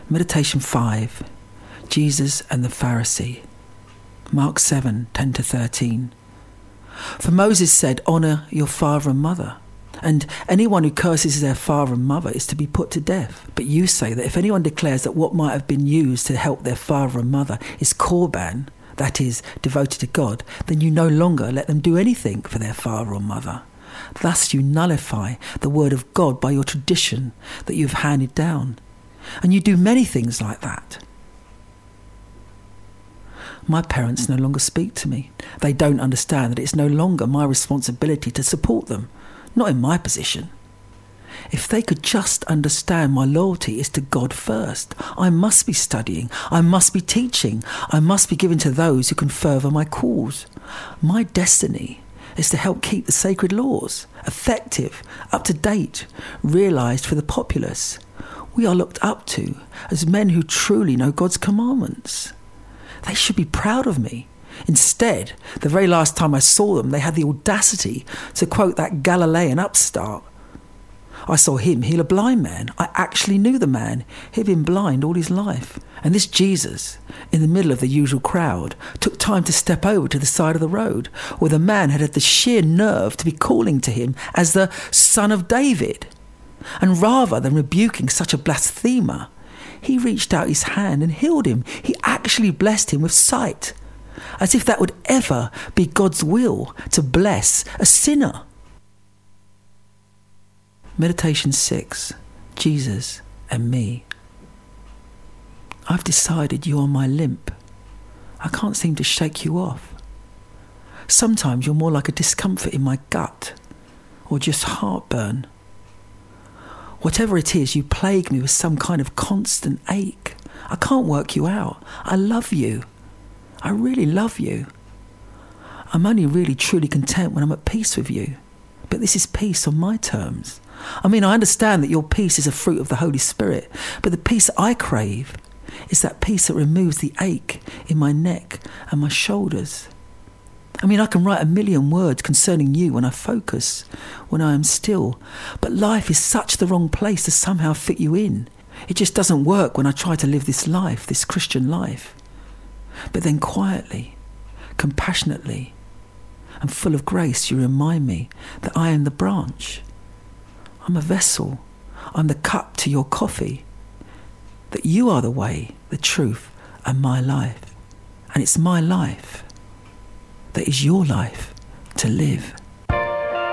Meditation 5. Jesus and the Pharisee. Mark 7, 10-13. For Moses said, "Honour your father and mother, and anyone who curses their father and mother is to be put to death. But you say that if anyone declares that what might have been used to help their father and mother is korban, that is, devoted to God, then you no longer let them do anything for their father or mother. Thus you nullify the word of God by your tradition that you have handed down. And you do many things like that." My parents no longer speak to me. They don't understand that it's no longer my responsibility to support them, not in my position. If they could just understand my loyalty is to God first, I must be studying, I must be teaching, I must be giving to those who can further my cause. My destiny is to help keep the sacred laws effective, up to date, realised for the populace. We are looked up to as men who truly know God's commandments. They should be proud of me. Instead, the very last time I saw them, they had the audacity to quote that Galilean upstart. I saw him heal a blind man. I actually knew the man. He'd been blind all his life. And this Jesus, in the middle of the usual crowd, took time to step over to the side of the road, where the man had the sheer nerve to be calling to him as the Son of David. And rather than rebuking such a blasphemer, he reached out his hand and healed him. He actually blessed him with sight, as if that would ever be God's will to bless a sinner. Meditation 6. Jesus and me. I've decided you are my limp. I can't seem to shake you off. Sometimes you're more like a discomfort in my gut, or just heartburn. Whatever it is, you plague me with some kind of constant ache. I can't work you out. I love you. I really love you. I'm only really truly content when I'm at peace with you. But this is peace on my terms. I mean, I understand that your peace is a fruit of the Holy Spirit, but the peace I crave is that peace that removes the ache in my neck and my shoulders. I mean, I can write 1,000,000 words concerning you when I focus, when I am still, but life is such the wrong place to somehow fit you in. It just doesn't work when I try to live this life, this Christian life. But then quietly, compassionately, and full of grace, you remind me that I am the branch. I'm a vessel. I'm the cup to your coffee. That you are the way, the truth, and my life. And it's my life that is your life to live.